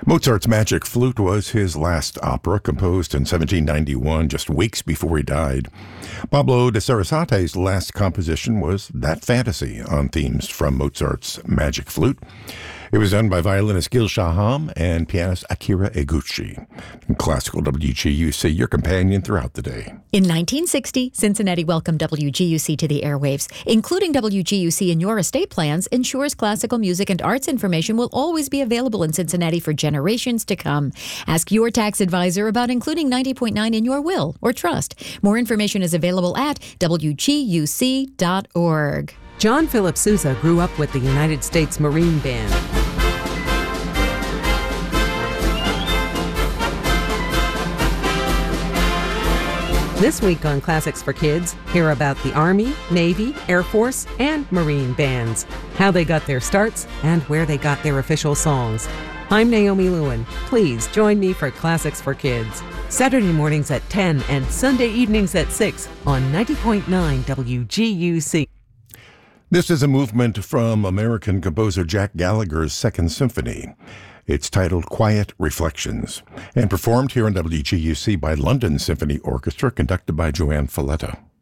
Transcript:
Mozart's Magic Flute was his last opera, composed in 1791, just weeks before he died. Pablo de Sarasate's last composition was That Fantasy, on themes from Mozart's Magic Flute. It was done by violinist Gil Shaham and pianist Akira Eguchi. Classical WGUC, your companion throughout the day. In 1960, Cincinnati welcomed WGUC to the airwaves. Including WGUC in your estate plans ensures classical music and arts information will always be available in Cincinnati for generations to come. Ask your tax advisor about including 90.9 in your will or trust. More information is available at WGUC.org. John Philip Sousa grew up with the United States Marine Band. This week on Classics for Kids, hear about the Army, Navy, Air Force, and Marine bands, how they got their starts, and where they got their official songs. I'm Naomi Lewin. Please join me for Classics for Kids. Saturday mornings at 10 and Sunday evenings at 6 on 90.9 WGUC. This is a movement from American composer Jack Gallagher's Second Symphony. It's titled Quiet Reflections and performed here on WGUC by London Symphony Orchestra, conducted by Joanne Falletta.